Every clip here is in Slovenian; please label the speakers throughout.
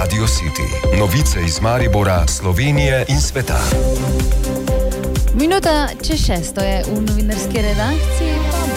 Speaker 1: Radio City. Novice iz Maribora, Slovenije in sveta.
Speaker 2: Minuta čez 6 je v novinarski redakciji.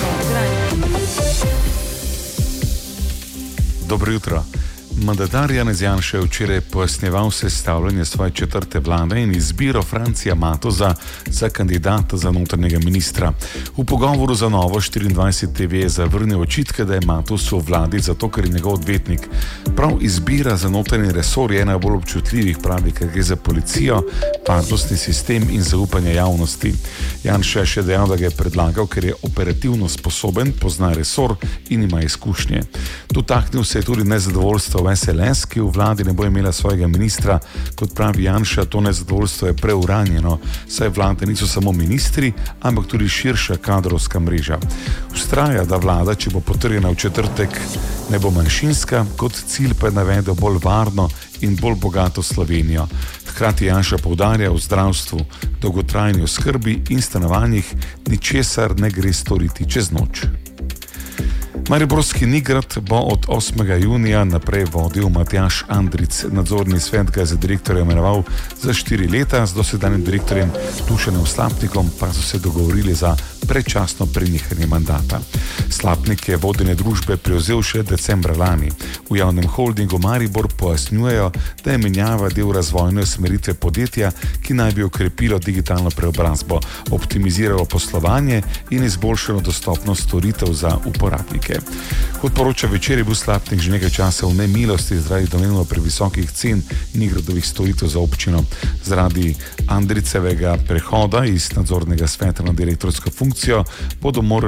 Speaker 3: Dobro jutro. Mandatar Janez Janša je včeraj pojasnjeval sestavljanje svoje četrte vlade in izbiro Francija Matoza za kandidata za notranjega ministra. V pogovoru za Novo 24 TV je zavrnil očitke, da je Matoz v vladi zato, ker je njegov odvetnik. Prav izbira za notranji resor je ena bolj občutljivih, pravi, ker gre za policijo, varnostni sistem in zaupanje javnosti. Janša je še dejal, da ga je predlagal, ker je operativno sposoben, pozna resor in ima izkušnje. Dotaknil se je tudi nezadovoljstva v SLS, ki v vladi ne bo imela svojega ministra. Kot pravi Janša, to nezadovoljstvo je preuranjeno, saj vlade niso samo ministri, ampak tudi širša kadrovska mreža. Vztraja, da vlada, če bo potrjena v četrtek, ne bo manjšinska, kot cilj pa je navedel bolj varno in bolj bogato Slovenijo. Hkrati Janša poudarja, v zdravstvu, dolgotrajni oskrbi in stanovanjih ničesar ne gre storiti čez noč. Mariborski Nigrad bo od 8. junija naprej vodil Matjaž Andric. Nadzorni svet ga je za direktorja imenoval za 4 leta, z dosedanjim direktorjem Dušanom Slapnikom pa so se dogovorili za predčasno prenehanje mandata. Slapnik je vodenje družbe prevzel še decembra lani. V javnem holdingu Maribor pojasnjujejo, da je menjava del razvojne usmeritve podjetja, ki naj bi okrepilo digitalno preobrazbo, optimiziralo poslovanje in izboljšalo dostopnost storitev za uporabnike. Kot poroča Večer, je bil Slapnik že nekaj časa v nemilosti zaradi domnevno previsokih cen Nigradovih storitev za občino. Zaradi Andricevega prehoda iz nadzornega sveta na direktorsko funkcijo bodo morali